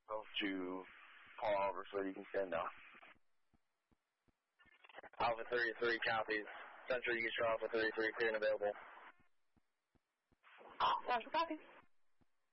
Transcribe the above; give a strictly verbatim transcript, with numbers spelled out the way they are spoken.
to Paul over so you can stand down. Alpha thirty-three copies. Central East Alpha thirty-three clear and available. Central copy.